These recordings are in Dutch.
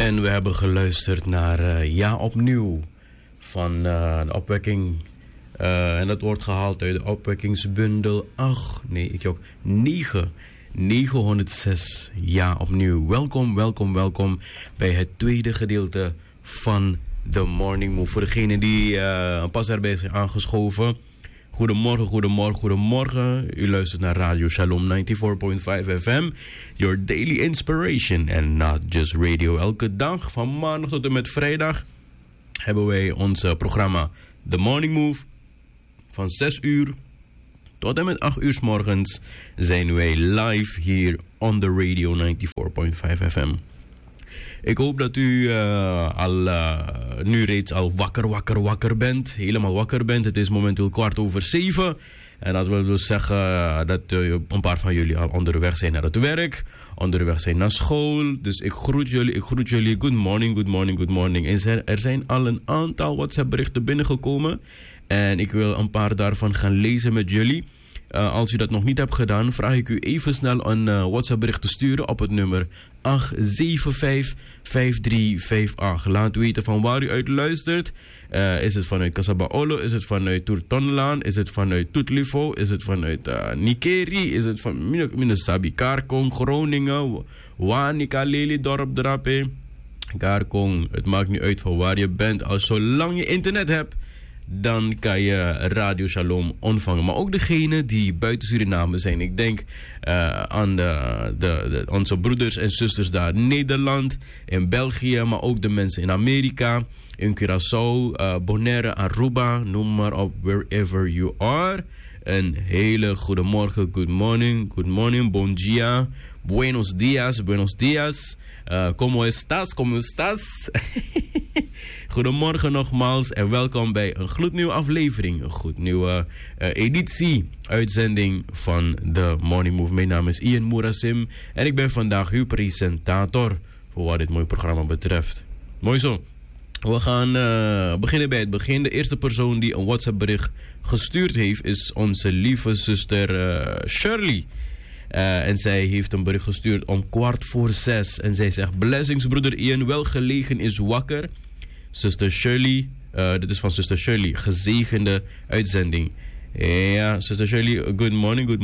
En we hebben geluisterd naar Ja Opnieuw van de opwekking. En dat wordt gehaald uit de opwekkingsbundel 906 Ja Opnieuw. Welkom bij het tweede gedeelte van The Morning Move. Voor degenen die pas erbij zijn aangeschoven. Goedemorgen. U luistert naar Radio Shalom 94.5 FM. Your daily inspiration and not just radio. Elke dag van maandag tot en met vrijdag hebben wij ons programma The Morning Move. Van 6 uur tot en met 8 uur 's morgens zijn wij live hier on the radio 94.5 FM. Ik hoop dat u nu reeds al wakker bent. Helemaal wakker bent. Het is momenteel 6:15. En dat wil dus zeggen dat een paar van jullie al onderweg zijn naar het werk. Onderweg zijn naar school. Dus ik groet jullie. Good morning. En er zijn al een aantal WhatsApp berichten binnengekomen. En ik wil een paar daarvan gaan lezen met jullie. Als u dat nog niet hebt gedaan, vraag ik u even snel een WhatsApp bericht te sturen op het nummer 8755358. Laat weten van waar u uit luistert. Is het vanuit Casabaolo? Is het vanuit Tourtonlaan? Is het vanuit Tutlifo? Is het vanuit Nikeri? Is het van Minasabi, Karkong, Groningen, Wanika, Lelydorp, Drape? Karkong, het maakt niet uit van waar je bent. Zolang je internet hebt, dan kan je Radio Shalom ontvangen. Maar ook degenen die buiten Suriname zijn. Ik denk aan onze broeders en zusters daar in Nederland, in België, maar ook de mensen in Amerika, in Curaçao, Bonaire, Aruba, noem maar op, wherever you are. Een hele goede morgen, good morning, bon dia, buenos dias. ¿Cómo estás? Goedemorgen nogmaals en welkom bij een gloednieuwe aflevering. Een gloednieuwe uitzending van The Morning Move. Mijn naam is Ian Moerasim en ik ben vandaag uw presentator voor wat dit mooie programma betreft. Mooi zo. We gaan beginnen bij het begin. De eerste persoon die een WhatsApp bericht gestuurd heeft is onze lieve zuster Shirley. En zij heeft een bericht gestuurd om 6:15. En zij zegt: blessings broeder Ian, wel gelegen is wakker. Zuster Shirley, dit is van zuster Shirley. Gezegende uitzending. Ja, zuster Shirley, good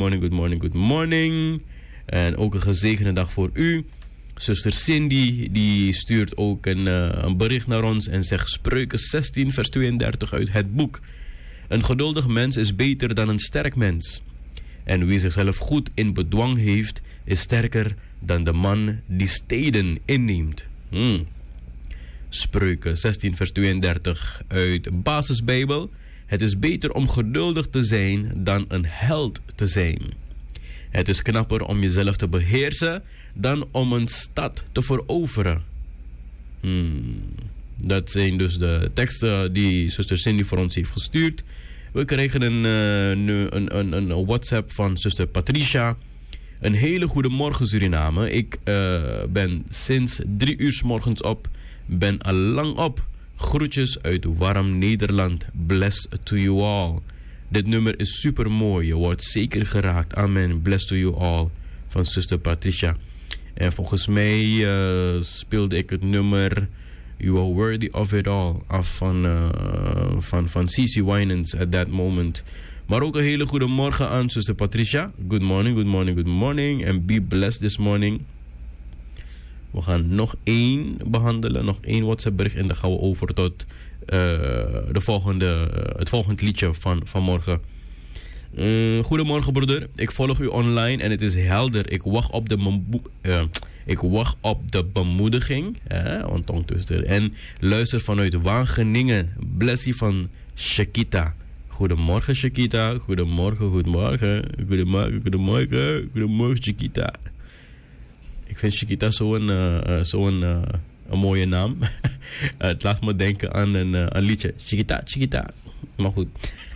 morning. En ook een gezegende dag voor u. Zuster Cindy, die stuurt ook een bericht naar ons en zegt Spreuken 16 vers 32 uit het boek. Een geduldig mens is beter dan een sterk mens. En wie zichzelf goed in bedwang heeft, is sterker dan de man die steden inneemt. Spreuken 16 vers 32 uit Basisbijbel. Het is beter om geduldig te zijn dan een held te zijn. Het is knapper om jezelf te beheersen dan om een stad te veroveren. Dat zijn dus de teksten die zuster Cindy voor ons heeft gestuurd. We kregen een WhatsApp van zuster Patricia. Een hele goede morgen Suriname. Ik ben sinds 3 uur 's morgens op. Ben al lang op. Groetjes uit warm Nederland. Blessed to you all. Dit nummer is super mooi. Je wordt zeker geraakt. Amen. Blessed to you all. Van zuster Patricia. En volgens mij speelde ik het nummer You Are Worthy of It All af van C.C. Winans at that moment. Maar ook een hele goede morgen aan zuster Patricia. Good morning. And be blessed this morning. We gaan nog 1 behandelen. Nog 1 WhatsApp bericht. En dan gaan we over tot het volgende liedje van vanmorgen. Goedemorgen broeder. Ik volg u online en het is helder. Ik wacht op de bemoediging. En luister vanuit Wageningen. Blessie van Shakita. Goedemorgen Shakita. Goedemorgen Shakita. Ik vind Shakita zo'n mooie naam. Het laat me denken aan een liedje. Shakita. Maar goed.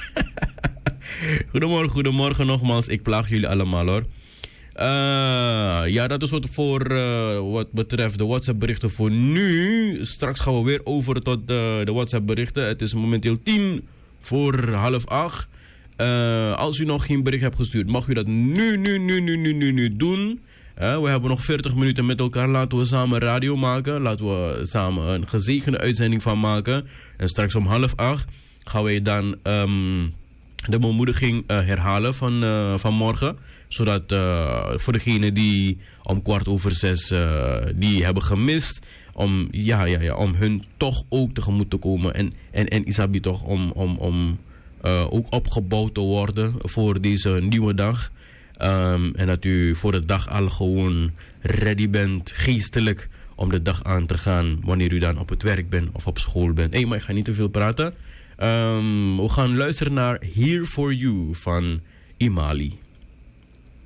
Goedemorgen nogmaals. Ik plaag jullie allemaal hoor. Ja, dat is wat voor wat betreft de WhatsApp berichten voor nu. Straks gaan we weer over tot de WhatsApp berichten. Het is momenteel 7:10. Als u nog geen bericht hebt gestuurd, mag u dat nu doen. We hebben nog 40 minuten met elkaar. Laten we samen radio maken. Laten we samen een gezegende uitzending van maken. En straks om 7:30 gaan wij dan de bemoediging herhalen van morgen. Zodat voor degenen die om 6:15 die hebben gemist, om hun toch ook tegemoet te komen. En Isabi toch om ook opgebouwd te worden voor deze nieuwe dag. En dat u voor de dag al gewoon ready bent, geestelijk, om de dag aan te gaan wanneer u dan op het werk bent of op school bent. Maar ik ga niet te veel praten. We gaan luisteren naar Here For You van Imali.